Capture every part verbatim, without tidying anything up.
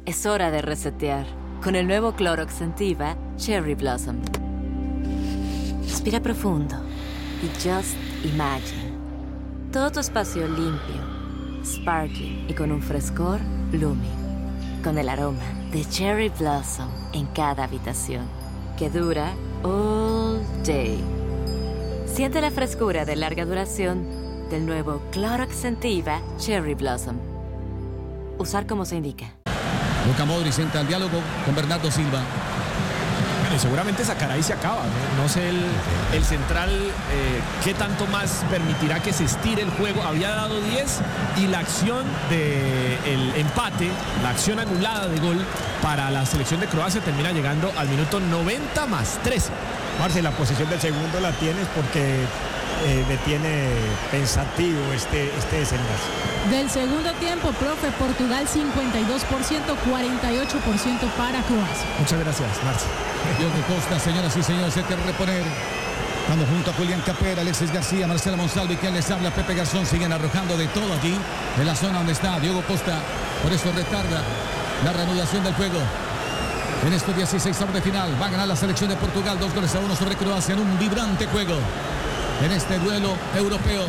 Es hora de resetear con el nuevo Clorox Scentiva Cherry Blossom. Respira profundo y just imagine. Todo tu espacio limpio, sparkling y con un frescor blooming. Con el aroma de Cherry Blossom en cada habitación, que dura all day. Siente la frescura de larga duración del nuevo Clorox Scentiva Cherry Blossom. Usar como se indica. Luka Modric entra al diálogo con Bernardo Silva. Bueno, y seguramente sacará y se acaba. No, no sé el, el central eh, qué tanto más permitirá que se estire el juego. Había dado diez y la acción del empate, la acción anulada de gol para la selección de Croacia termina llegando al minuto noventa más trece. Marce, la posición del segundo la tienes porque eh, me tiene pensativo este, este desenlace. Del segundo tiempo, profe, Portugal cincuenta y dos por ciento, cuarenta y ocho por ciento para Croacia. Muchas gracias, Marce. Diogo Costa, señoras y señores, hay que reponer. Estamos junto a Julián Capera, Alexis García, Marcela Monsalve y quien les habla, Pepe Garzón. Siguen arrojando de todo aquí, de la zona donde está Diogo Costa. Por eso retarda la reanudación del juego. En estos dieciséis de final va a ganar la selección de Portugal, dos goles a uno sobre Croacia en un vibrante juego. En este duelo europeo.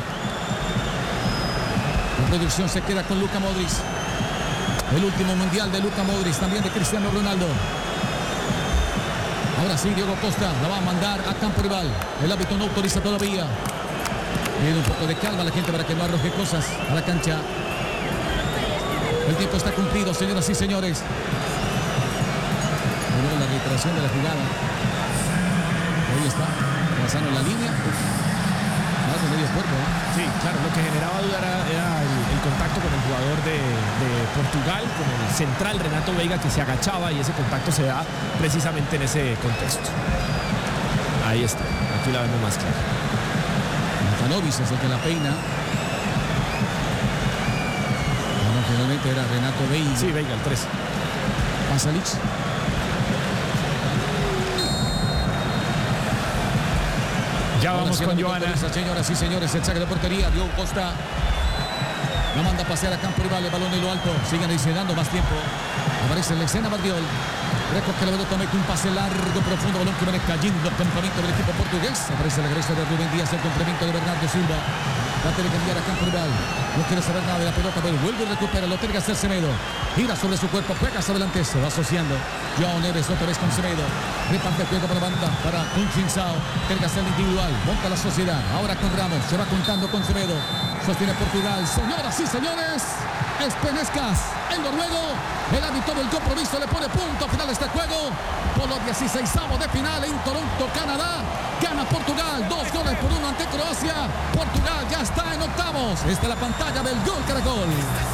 La producción se queda con Luka Modric. El último mundial de Luka Modric, también de Cristiano Ronaldo. Ahora sí, Diogo Costa la va a mandar a campo rival. El árbitro no autoriza todavía. Pide un poco de calma a la gente para que no arroje cosas a la cancha. El tiempo está cumplido, señoras y señores. Bueno, la reiteración de la jugada. Ahí está, pasando la línea. Más de medio cuerpo, ¿eh? Sí, claro, lo que generaba duda era, era el, el contacto con el jugador de, de Portugal, con el central Renato Veiga, que se agachaba, y ese contacto se da precisamente en ese contexto. Ahí está, aquí la vemos más clara. Matanovic es el que la peina. Bueno, finalmente era Renato Veiga. Sí, Veiga, el tres. Pasalic. Ya vamos con Joana. Señoras y señores, el saque de portería. Diogo Costa la manda a pasear a campo rival. El balón en lo alto. Siguen adicionando más tiempo. Aparece en la escena Bardiol. Recoge la pelota, mete un pase largo, profundo. Balón que viene cayendo. El complemento del equipo portugués. Aparece la regresa de Rubén Díaz. El complemento de Bernardo Silva. Va a tener que enviar a campo rival. No quiere saber nada de la pelota, pero vuelve y recupera. Lo tiene que hacer Semedo. Gira sobre su cuerpo, pega hacia adelante. Se va asociando. Joao Neves otra vez con Semedo. Reparte el juego para la banda. Para un Chinsao. Tiene que hacer individual. Monta la sociedad. Ahora con Ramos. Se va contando con Semedo. Sostiene Portugal. Señoras y señores. Es Penezcas, el noruego. El árbitro del compromiso le pone punto final a este juego. Por los dieciseisavos de final en Toronto, Canadá. Gana Portugal, dos goles por uno ante Croacia. Portugal ya está en octavos. Esta es la pantalla del Gol Caracol.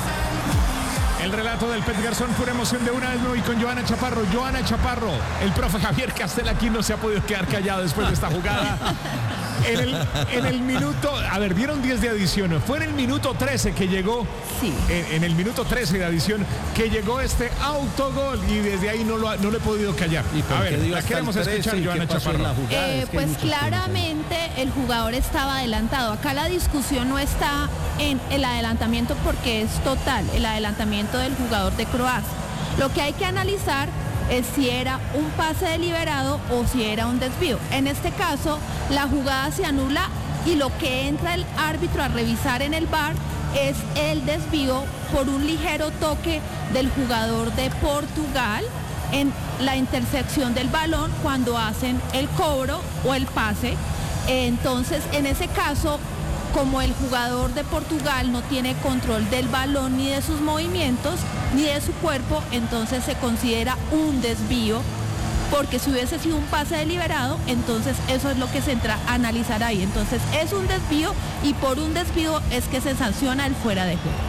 El relato del Pet Garzón, pura emoción de una vez y con Joana Chaparro. Joana Chaparro, el profe Javier Castel aquí no se ha podido quedar callado después de esta jugada. En el, en el minuto, a ver, dieron diez de adición. Fue en el minuto trece que llegó. Sí. En, en el minuto trece de adición que llegó este autogol y desde ahí no lo, no lo he podido callar. A ver, la queremos escuchar, Joana Chaparro. Eh, es pues claramente el jugador estaba adelantado. Acá la discusión no está en el adelantamiento porque es total, el adelantamiento del jugador de Croacia. Lo que hay que analizar es si era un pase deliberado o si era un desvío. En este caso, la jugada se anula y lo que entra el árbitro a revisar en el V A R es el desvío por un ligero toque del jugador de Portugal en la intersección del balón cuando hacen el cobro o el pase. Entonces, en ese caso, como el jugador de Portugal no tiene control del balón ni de sus movimientos ni de su cuerpo, entonces se considera un desvío, porque si hubiese sido un pase deliberado, entonces eso es lo que se entra a analizar ahí. Entonces es un desvío y por un desvío es que se sanciona el fuera de juego.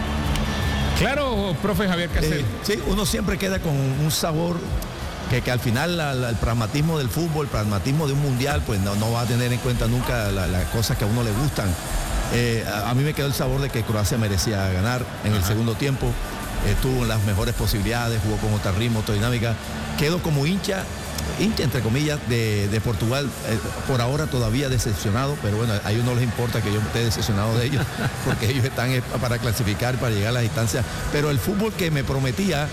Claro, profe Javier Castel. Eh, sí, uno siempre queda con un sabor que, que al final la, la, el pragmatismo del fútbol, el pragmatismo de un mundial, pues no, no va a tener en cuenta nunca las la cosas que a uno le gustan. Eh, a, a mí me quedó el sabor de que Croacia merecía ganar en el Ajá. segundo tiempo. Eh, tuvo las mejores posibilidades, jugó con otra ritmo, otra dinámica. Quedó como hincha, hincha entre comillas, de, de Portugal, eh, por ahora todavía decepcionado, pero bueno, a ellos no les importa que yo esté decepcionado de ellos, porque ellos están para clasificar, para llegar a las instancias. Pero el fútbol que me prometía